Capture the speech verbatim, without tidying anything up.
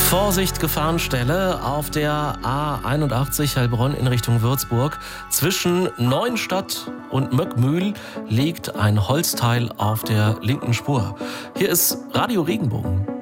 Vorsicht, Gefahrenstelle auf der A einundachtzig Heilbronn in Richtung Würzburg. Zwischen Neuenstadt und Möckmühl liegt ein Holzteil auf der linken Spur. Hier ist Radio Regenbogen.